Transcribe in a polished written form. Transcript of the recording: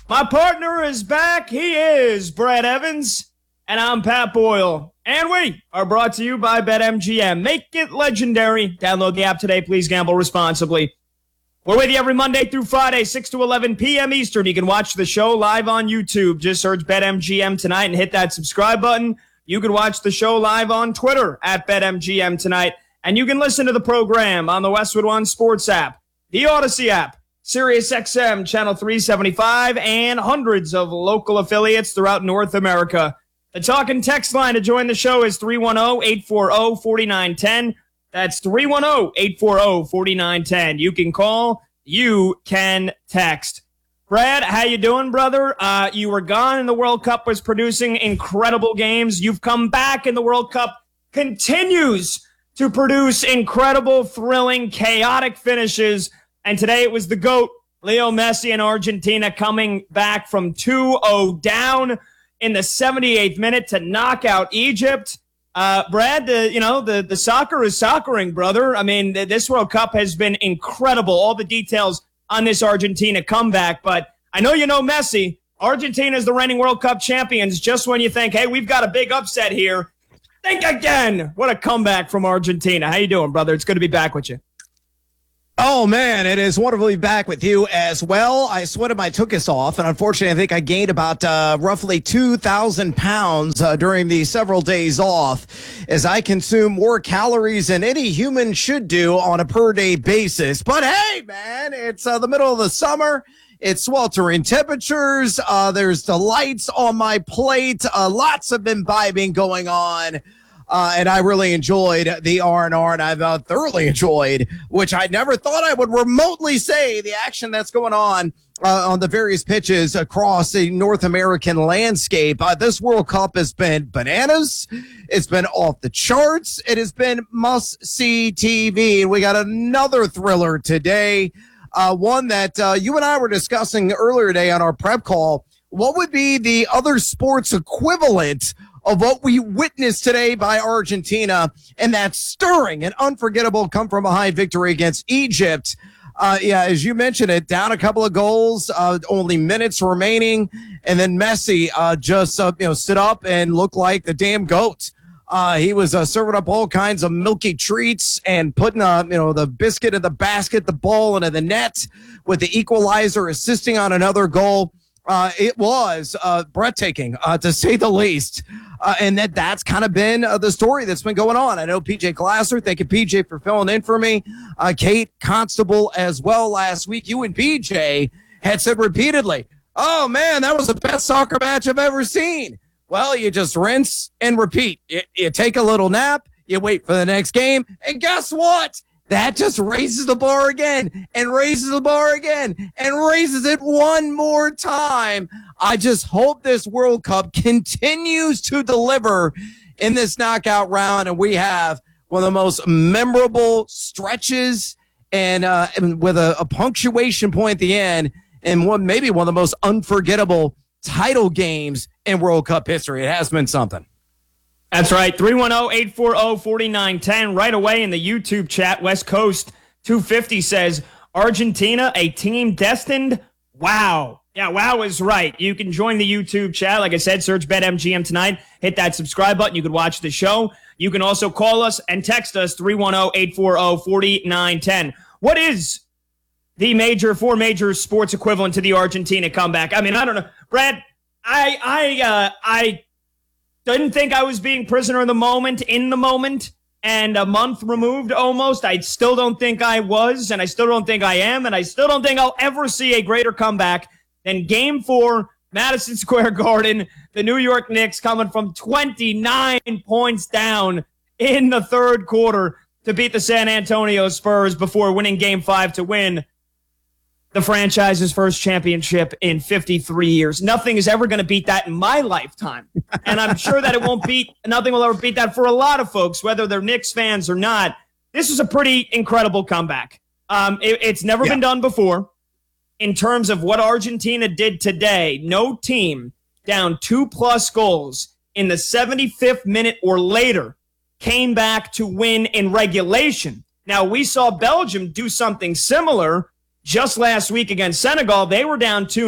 My partner is back. He is Brad Evans, and I'm Pat Boyle. And we are brought to you by BetMGM. Make it legendary. Download the app today. Please gamble responsibly. We're with you every Monday through Friday, 6 to 11 p.m. Eastern. You can watch the show live on YouTube. Just search BetMGM tonight and hit that subscribe button. You can watch the show live on Twitter at BetMGM tonight. And you can listen to the program on the Westwood One Sports app, the Odyssey app, SiriusXM Channel 375, and hundreds of local affiliates throughout North America. The talk and text line to join the show is 310-840-4910. That's 310-840-4910. You can call, you can text. Brad, how you doing, brother? You were gone and the World Cup was producing incredible games. You've come back and the World Cup continues to produce incredible, thrilling, chaotic finishes. And today it was the GOAT, Leo Messi and Argentina, coming back from 2-0 down in the 78th minute to knock out Egypt. Brad, the soccer is soccering, brother. I mean, this World Cup has been incredible. All the details on this Argentina comeback. But I know you know Messi. Argentina is the reigning World Cup champions. Just when you think, hey, we've got a big upset here, think again. What a comeback from Argentina. How you doing, brother? It's good to be back with you. Oh, man, it is wonderful to be back with you as well. I sweated my tuchus off, and unfortunately, I think I gained about roughly 2,000 pounds during the several days off as I consume more calories than any human should do on a per-day basis. But, hey, man, it's the middle of the summer. It's sweltering temperatures. There's the lights on my plate. Lots of imbibing going on. And I really enjoyed the R&R, and I've thoroughly enjoyed, which I never thought I would remotely say, the action that's going on the various pitches across the North American landscape. This World Cup has been bananas. It's been off the charts. It has been must-see TV. And we got another thriller today, one that you and I were discussing earlier today on our prep call. What would be the other sports equivalent of what we witnessed today by Argentina and that stirring and unforgettable come-from-behind victory against Egypt? As you mentioned it, down a couple of goals, only minutes remaining, and then Messi just stood up and looked like the damn GOAT. He was serving up all kinds of milky treats and putting the biscuit in the basket, the ball into the net, with the equalizer assisting on another goal. It was breathtaking, to say the least. And that's kind of been the story that's been going on. I know PJ Glasser, thank you, PJ, for filling in for me. Kate Constable as well last week. You and PJ had said repeatedly, oh, man, that was the best soccer match I've ever seen. Well, you just rinse and repeat. You take a little nap, you wait for the next game, and guess what? That just raises the bar again and raises the bar again and raises it one more time. I just hope this World Cup continues to deliver in this knockout round, and we have one of the most memorable stretches and with a punctuation point at the end, and maybe one of the most unforgettable title games in World Cup history. It has been something. That's right, 310-840-4910. Right away in the YouTube chat, West Coast 250 says, Argentina, a team destined? Wow. Yeah, wow is right. You can join the YouTube chat. Like I said, search BetMGM tonight. Hit that subscribe button. You can watch the show. You can also call us and text us, 310-840-4910. What is the four major sports equivalent to the Argentina comeback? I mean, I don't know. Brad, I didn't think I was being prisoner of the moment, in the moment, and a month removed almost. I still don't think I was, and I still don't think I am, and I still don't think I'll ever see a greater comeback than Game 4, Madison Square Garden, the New York Knicks coming from 29 points down in the third quarter to beat the San Antonio Spurs before winning Game 5 to win the franchise's first championship in 53 years. Nothing is ever going to beat that in my lifetime. And I'm sure that nothing will ever beat that for a lot of folks, whether they're Knicks fans or not. This is a pretty incredible comeback. It's never been done before. In terms of what Argentina did today, no team down 2+ goals in the 75th minute or later came back to win in regulation. Now, we saw Belgium do something similar just last week against Senegal. They were down 2